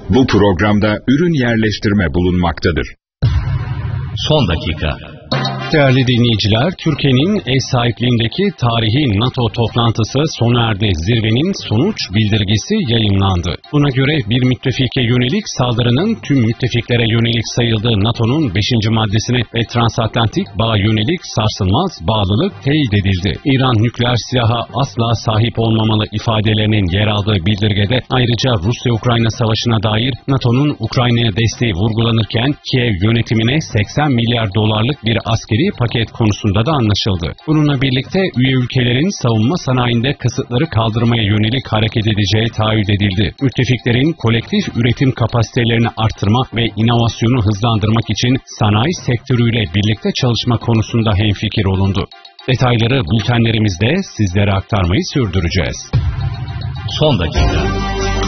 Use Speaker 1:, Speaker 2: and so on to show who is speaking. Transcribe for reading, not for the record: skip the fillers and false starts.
Speaker 1: Bu programda ürün yerleştirme bulunmaktadır.
Speaker 2: Son dakika.
Speaker 3: Değerli dinleyiciler, Türkiye'nin ev sahipliğindeki tarihi NATO toplantısı sona erdi. Zirvenin sonuç bildirgesi yayımlandı. Buna göre bir müttefike yönelik saldırının tüm müttefiklere yönelik sayıldığı NATO'nun 5. maddesine ve transatlantik bağa yönelik sarsılmaz bağlılık teyit edildi. İran nükleer silaha asla sahip olmamalı ifadelerinin yer aldığı bildirgede ayrıca Rusya-Ukrayna savaşına dair NATO'nun Ukrayna'ya desteği vurgulanırken Kiev yönetimine 80 milyar dolarlık bir askeri paket konusunda da anlaşıldı. Bununla birlikte üye ülkelerin savunma sanayinde kısıtları kaldırmaya yönelik hareket edeceği taahhüt edildi. Müttefiklerin kolektif üretim kapasitelerini artırma ve inovasyonu hızlandırmak için sanayi sektörüyle birlikte çalışma konusunda hemfikir olundu. Detayları bültenlerimizde sizlere aktarmayı sürdüreceğiz.
Speaker 2: Son dakika.